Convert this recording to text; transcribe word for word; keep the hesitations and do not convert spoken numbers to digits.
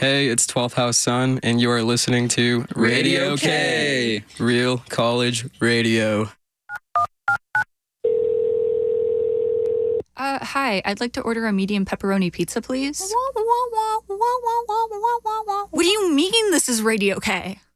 Hey, it's twelfth House Sun, and you are listening to Radio K, Real College Radio. Uh, hi, I'd like to order a medium pepperoni pizza, please. What do you mean this is Radio K?